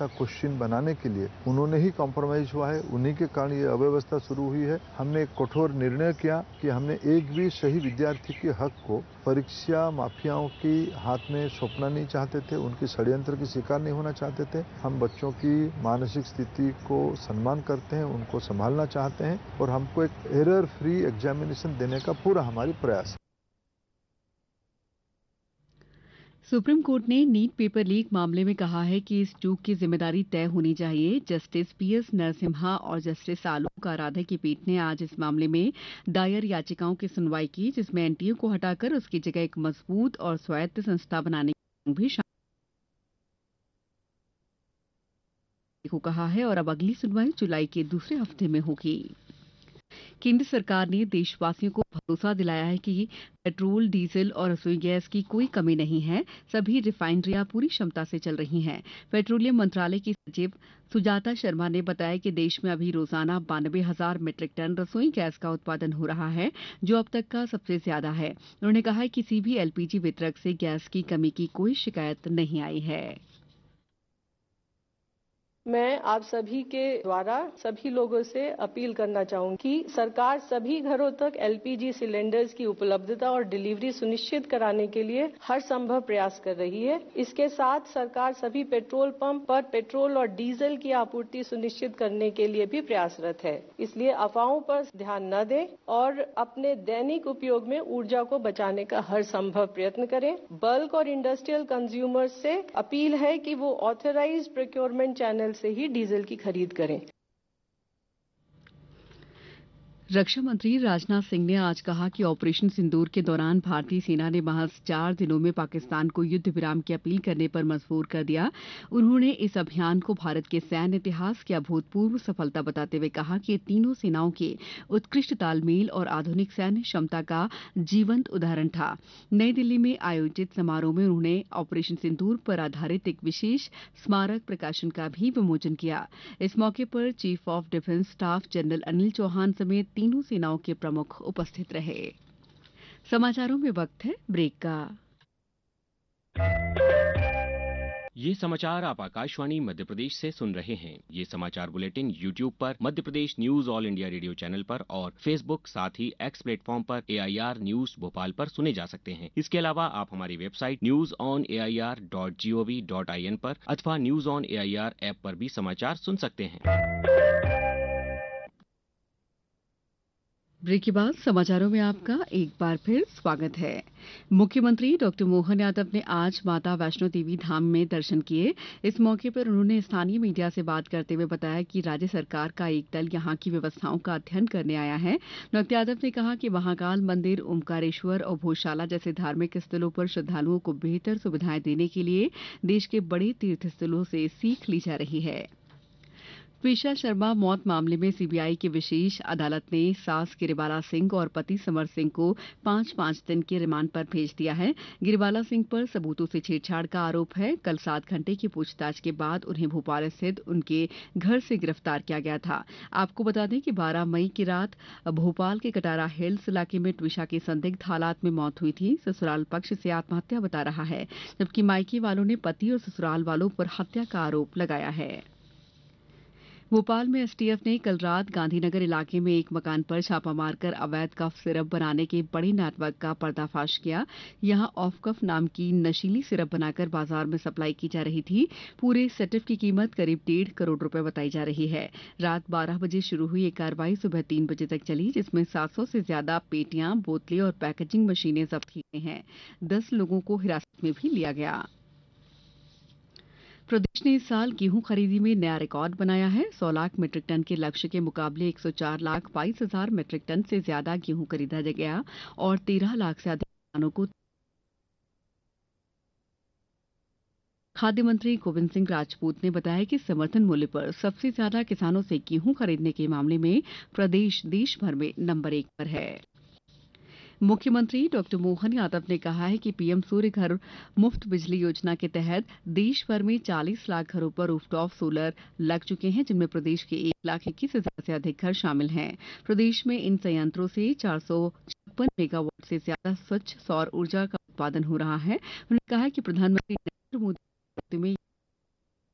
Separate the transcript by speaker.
Speaker 1: व्यवस्था क्वेश्चन बनाने के लिए उन्होंने ही कॉम्प्रोमाइज हुआ है, उन्हीं के कारण ये अव्यवस्था शुरू हुई है। हमने एक कठोर निर्णय किया कि हमने एक भी सही विद्यार्थी के हक को परीक्षा माफियाओं की हाथ में सौंपना नहीं चाहते थे, उनके षड्यंत्र की शिकार नहीं होना चाहते थे। हम बच्चों की मानसिक स्थिति को सम्मान करते हैं, उनको संभालना चाहते हैं और हमको एक एरर फ्री एग्जामिनेशन देने का पूरा हमारी प्रयास है।
Speaker 2: सुप्रीम कोर्ट ने नीट पेपर लीक मामले में कहा है कि इस चूक की जिम्मेदारी तय होनी चाहिए। जस्टिस पीएस नरसिम्हा और जस्टिस आलोक आराधे की पीठ ने आज इस मामले में दायर याचिकाओं की सुनवाई की, जिसमें एनटीए को हटाकर उसकी जगह एक मजबूत और स्वायत्त संस्था बनाने की मांग भी शामिल को कहा है और अब अगली सुनवाई जुलाई के दूसरे हफ्ते में होगी। केंद्र सरकार ने देशवासियों को भरोसा दिलाया है कि पेट्रोल, डीजल और रसोई गैस की कोई कमी नहीं है। सभी रिफाइनरियां पूरी क्षमता से चल रही हैं। पेट्रोलियम मंत्रालय की सचिव सुजाता शर्मा ने बताया कि देश में अभी रोजाना 92,000 मीट्रिक टन रसोई गैस का उत्पादन हो रहा है, जो अब तक का सबसे ज्यादा है। उन्होंने कहा कि किसी भी एलपीजी वितरक से गैस की कमी की कोई शिकायत नहीं आई है।
Speaker 3: मैं आप सभी के द्वारा सभी लोगों से अपील करना चाहूंगी कि सरकार सभी घरों तक एलपीजी सिलेंडर्स की उपलब्धता और डिलीवरी सुनिश्चित कराने के लिए हर संभव प्रयास कर रही है। इसके साथ सरकार सभी पेट्रोल पंप पर पेट्रोल और डीजल की आपूर्ति सुनिश्चित करने के लिए भी प्रयासरत है। इसलिए अफवाहों पर ध्यान न दें और अपने दैनिक उपयोग में ऊर्जा को बचाने का हर संभव प्रयत्न करें। बल्क और इंडस्ट्रियल कंज्यूमर्स से अपील है कि वो ऑथराइज्ड प्रोक्योरमेंट चैनल से ही डीजल की खरीद करें।
Speaker 2: रक्षा मंत्री राजनाथ सिंह ने आज कहा कि ऑपरेशन सिंदूर के दौरान भारतीय सेना ने महज 4 दिनों में पाकिस्तान को युद्ध विराम की अपील करने पर मजबूर कर दिया। उन्होंने इस अभियान को भारत के सैन्य इतिहास की अभूतपूर्व सफलता बताते हुए कहा कि ये तीनों सेनाओं के उत्कृष्ट तालमेल और आधुनिक सैन्य क्षमता का जीवंत उदाहरण था। नई दिल्ली में आयोजित समारोह में उन्होंने ऑपरेशन सिंदूर पर आधारित एक विशेष स्मारक प्रकाशन का भी विमोचन किया। इस मौके पर chief of defence staff general Anil Chauhan समेत तीनों सेनाओं के प्रमुख उपस्थित रहे। समाचारों में वक्त है ब्रेक का।
Speaker 4: ये समाचार आप आकाशवाणी मध्य प्रदेश से सुन रहे हैं। ये समाचार बुलेटिन यूट्यूब पर Madhya Pradesh news all India radio channel पर और फेसबुक साथ ही एक्स प्लेटफॉर्म पर AIR न्यूज भोपाल पर सुने जा सकते हैं। इसके अलावा आप हमारी वेबसाइट newsonair.gov.in पर अथवा न्यूज ऑन AIR ऐप पर भी समाचार सुन सकते हैं।
Speaker 2: ब्रेक के बाद समाचारों में आपका एक बार फिर स्वागत है। मुख्यमंत्री डॉक्टर मोहन यादव ने आज माता वैष्णो देवी धाम में दर्शन किए। इस मौके पर उन्होंने स्थानीय मीडिया से बात करते हुए बताया कि राज्य सरकार का एक दल यहां की व्यवस्थाओं का अध्ययन करने आया है। डॉक्टर यादव ने कहा कि महाकाल मंदिर, ओमकारेश्वर और भोजशाला जैसे धार्मिक स्थलों पर श्रद्धालुओं को बेहतर सुविधाएं देने के लिए देश के बड़े तीर्थ स्थलों से सीख ली जा रही है। पेशा शर्मा मौत मामले में सीबीआई की विशेष अदालत ने सास गिरिबाला सिंह और पति समर सिंह को 5-5 दिन के रिमांड पर भेज दिया है। गिरिबाला सिंह पर सबूतों से छेड़छाड़ का आरोप है। कल 7 घंटे की पूछताछ के बाद उन्हें भोपाल स्थित उनके घर से गिरफ्तार किया गया था। आपको बता दें कि 12 मई की रात भोपाल के कटारा हिल्स इलाके में ट्विशा की संदिग्ध हालात में मौत हुई थी। ससुराल पक्ष से आत्महत्या बता रहा है, जबकि मायके वालों ने पति और ससुराल वालों पर हत्या का आरोप लगाया है। भोपाल में एसटीएफ ने कल रात गांधीनगर इलाके में एक मकान पर छापा मारकर अवैध कफ सिरप बनाने के बड़े नेटवर्क का पर्दाफाश किया। यहां ऑफ कफ नाम की नशीली सिरप बनाकर बाजार में सप्लाई की जा रही थी। पूरे सेटअप की कीमत करीब 1.5 करोड़ रुपए बताई जा रही है। रात 12 बजे शुरू हुई ये कार्रवाई सुबह 3 बजे तक चली, जिसमें 700 से ज्यादा पेटियां, बोतलें और पैकेजिंग मशीनें जब्त की गई हैं। 10 लोगों को हिरासत में भी लिया गया। प्रदेश ने इस साल गेहूं खरीदी में नया रिकॉर्ड बनाया है। 100 लाख मीट्रिक टन के लक्ष्य के मुकाबले 104,22,000 मीट्रिक टन से ज्यादा गेहूं खरीदा गया और 13 लाख से अधिक किसानों को। खाद्य मंत्री गोविंद सिंह राजपूत ने बताया कि समर्थन मूल्य पर सबसे ज्यादा किसानों से गेहूं खरीदने के मामले में प्रदेश देश भर में नंबर 1 पर है। मुख्यमंत्री डॉक्टर मोहन यादव ने कहा है कि पीएम सूर्य घर मुफ्त बिजली योजना के तहत देश भर में 40 लाख घरों पर रूफटॉप सोलर लग चुके हैं, जिनमें प्रदेश के 1,21,000 से अधिक घर शामिल हैं। प्रदेश में इन संयंत्रों से 456 मेगावाट से ज्यादा स्वच्छ सौर ऊर्जा का उत्पादन हो रहा है। उन्होंने कहा कि प्रधानमंत्री नरेंद्र मोदी के नेतृत्व में